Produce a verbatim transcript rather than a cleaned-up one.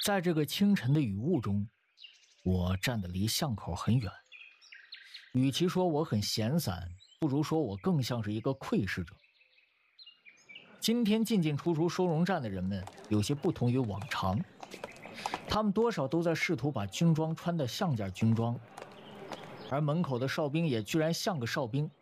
在这个清晨的雨雾中，我站得离巷口很远。与其说我很闲散，不如说我更像是一个窥视者。今天进进出出收容站的人们有些不同于往常，他们多少都在试图把军装穿得像件军装，而门口的哨兵也居然像个哨兵，